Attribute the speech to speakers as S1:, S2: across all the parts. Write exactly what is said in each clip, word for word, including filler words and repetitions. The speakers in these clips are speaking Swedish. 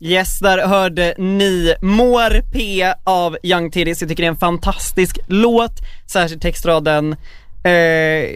S1: Yes, där hörde ni Mår P av Young Tidis. Jag tycker det är en fantastisk låt, särskilt textraden eh, eh,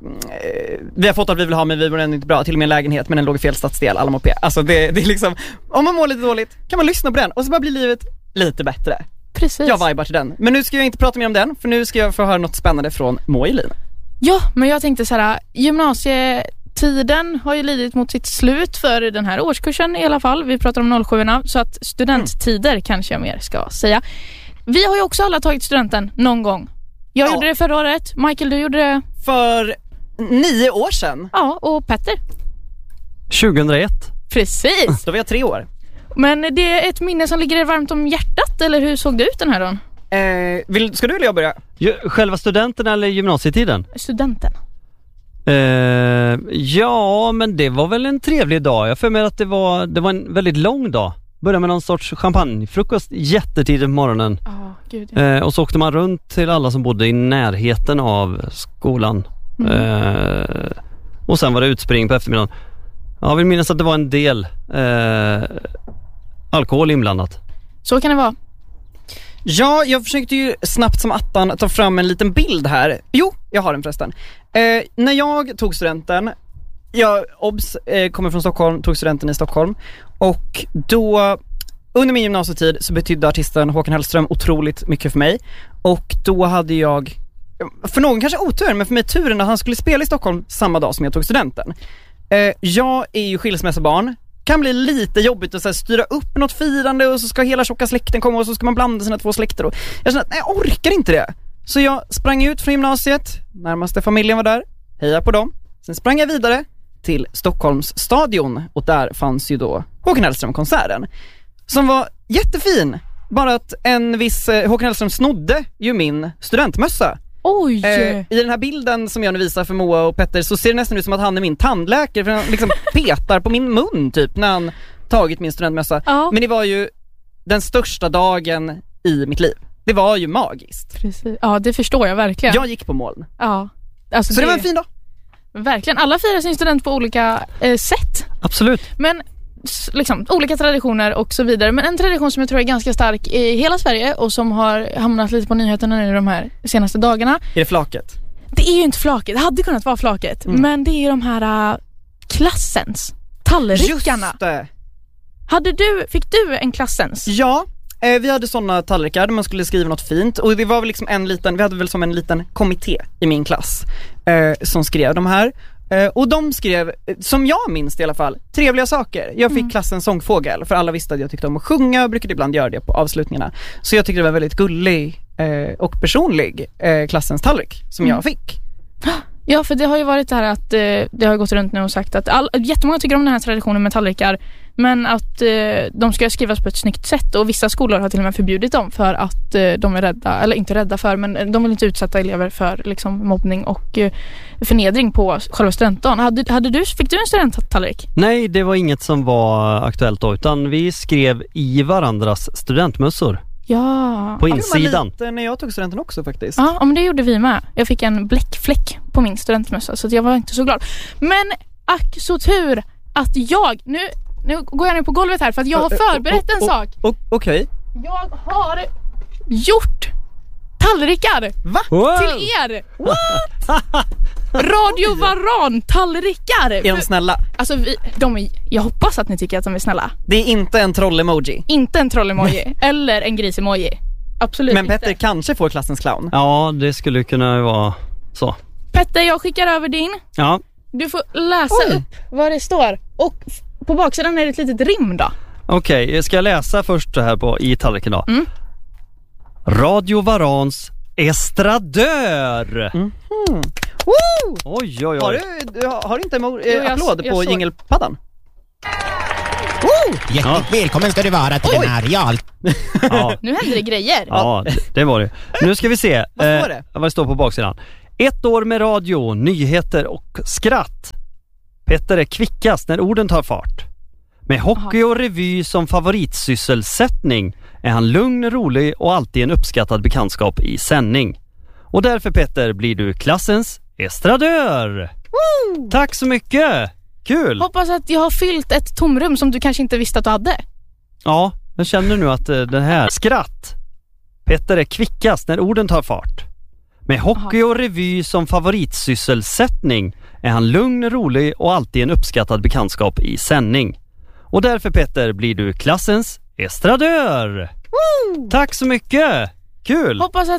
S1: vi har fått att vi vill ha, men vi var ändå inte bra. Till och med en lägenhet, men den låg i fel stadsdel. Alla mår P. Alltså det, det är liksom, om man mår lite dåligt kan man lyssna på den och så bara blir livet lite bättre.
S2: Precis.
S1: Jag vibar till den. Men nu ska jag inte prata mer om den, för nu ska jag få höra något spännande från Moelin.
S2: Ja, men jag tänkte så här, gymnasietiden har ju lidit mot sitt slut för den här årskursen i alla fall. Vi pratar om noll sjuorna, så att studenttider mm. kanske jag mer ska säga. Vi har ju också alla tagit studenten någon gång. Jag ja. gjorde det förra året. Michael, du gjorde det
S1: för nio år sedan.
S2: Ja, och Petter
S3: tjugohundraett.
S2: Precis.
S1: Då var jag tre år.
S2: Men det är ett minne som ligger varmt om hjärtat, eller hur såg det ut den här dagen?
S1: Eh, vill, ska du eller jag börja?
S3: Själva studenten eller gymnasietiden?
S2: Studenten.
S3: Eh, ja, men det var väl en trevlig dag. Jag för mig att det var, det var en väldigt lång dag. Började med någon sorts champagnefrukost jättetidigt på morgonen.
S2: Oh, Gud, ja.
S3: eh, och så åkte man runt till alla som bodde i närheten av skolan. Mm. Eh, och sen var det utspring på eftermiddagen. Jag vill minnas att det var en del eh, alkohol inblandat.
S2: Så kan det vara.
S1: Ja, jag försökte ju snabbt som attan ta fram en liten bild här. Jo, jag har den förresten. Eh, när jag tog studenten, jag obs, eh, kommer från Stockholm, tog studenten i Stockholm. Och då, under min gymnasietid, så betydde artisten Håkan Hellström otroligt mycket för mig. Och då hade jag, för någon kanske otur, men för mig turen att han skulle spela i Stockholm samma dag som jag tog studenten. Eh, jag är ju skilsmässobarn. Kan bli lite jobbigt att så här, styra upp något firande och så ska hela tjocka släkten komma och så ska man blanda sina två släkter. Och jag kände att nej, jag orkar inte det. Så jag sprang ut från gymnasiet, närmaste familjen var där, heja på dem. Sen sprang jag vidare till Stockholms stadion och där fanns ju då Håkan Hellström-konserten som var jättefin. Bara att en viss eh, Håkan Hellström snodde ju min studentmössa.
S2: Oj.
S1: Eh, I den här bilden som jag nu visar för Moa och Petter så ser det nästan ut som att han är min tandläkare, för han liksom petar på min mun typ när han tagit min studentmössa. Ja. Men det var ju den största dagen i mitt liv. Det var ju magiskt.
S2: Precis. Ja, det förstår jag verkligen.
S1: Jag gick på moln.
S2: Ja. Alltså
S1: så det...
S2: det
S1: var en fin dag.
S2: Verkligen. Alla firar sin student på olika eh, sätt.
S3: Absolut.
S2: Men liksom olika traditioner och så vidare. Men en tradition som jag tror är ganska stark i hela Sverige och som har hamnat lite på nyheterna nu de här senaste dagarna.
S1: Är det flaket?
S2: Det är ju inte flaket. Det hade kunnat vara flaket. Mm. Men det är ju de här uh, klassens tallrikarna.
S1: Just det.
S2: Hade du, fick du en klassens?
S1: Ja, eh, vi hade sådana tallrikar där man skulle skriva något fint. Och det var väl liksom en liten, vi hade väl som en liten kommitté i min klass eh, som skrev de här. Uh, och de skrev, som jag minns i alla fall, trevliga saker. Jag fick mm. klassens sångfågel, för alla visste att jag tyckte om att sjunga och brukade ibland göra det på avslutningarna. Så jag tyckte det var väldigt gullig uh, och personlig uh, klassens tallrik som mm. jag fick.
S2: Ja, för det har ju varit det här att uh, det har gått runt nu och sagt att all, jättemånga tycker om den här traditionen med tallrikar, men att uh, de ska skrivas på ett snyggt sätt, och vissa skolor har till och med förbjudit dem för att uh, de är rädda, eller inte rädda för, men de vill inte utsätta elever för liksom mobbning och uh, förnedring på själva studentdagen. Hade, hade du, fick du en studenttallrik?
S3: Nej, det var inget som var aktuellt då, utan vi skrev i varandras studentmössor.
S2: Ja.
S3: På insidan.
S1: Det var lite när jag tog studenten också faktiskt.
S2: Ja, men det gjorde vi med. Jag fick en bläckfläck på min studentmössa, så jag var inte så glad. Men ack så tur att jag, nu, nu går jag ner på golvet här för att jag har förberett en sak.
S1: Okej. Okay.
S2: Jag har gjort tallrikar.
S1: Va?
S3: Wow.
S2: Till er. What? Radio Varan tallrikar.
S1: Är de snälla?
S2: Alltså vi, de är, jag hoppas att ni tycker att de är snälla.
S1: Det är inte en troll-emoji.
S2: Inte en troll-emoji eller en gris-emoji. Absolut.
S1: Men
S2: inte.
S1: Petter kanske får klassens clown.
S3: Ja, det skulle kunna vara så.
S2: Petter, jag skickar över din.
S3: Ja.
S2: Du får läsa
S1: Oj.
S2: upp vad det står. Och på baksidan är det ett litet rim då.
S3: Okej, okay, ska jag läsa först här på i tallriken då? Mm. Radio Varans estradör.
S1: Mm.
S3: Woo! Oj, oj, oj.
S1: Har du, har du inte en
S2: jo, jag,
S1: applåd
S2: jag
S1: på
S2: såg.
S1: jingelpaddan?
S4: Hjärtligt ja. välkommen ska du vara till den här real.
S2: Ja. Nu händer det grejer.
S3: Ja, det var det. Nu ska vi se
S1: vad står det?
S3: Eh, vad det står på baksidan. Ett år med radio, nyheter och skratt. Petter är kvickast när orden tar fart. Med hockey och revy som favoritsysselsättning är han lugn, rolig och alltid en uppskattad bekantskap i sändning. Och därför, Petter, blir du klassens estradör. Woo! Tack så mycket. Kul.
S2: Hoppas att jag har fyllt ett tomrum som du kanske inte visste att du hade.
S3: Ja, jag känner nu att uh, den här skratt. Petter är kvickast när orden tar fart. Med hockey och revy som favoritsysselsättning är han lugn, rolig och alltid en uppskattad bekantskap i sändning. Och därför Petter blir du klassens estradör. Woo! Tack så mycket! Kul!
S2: Hoppas att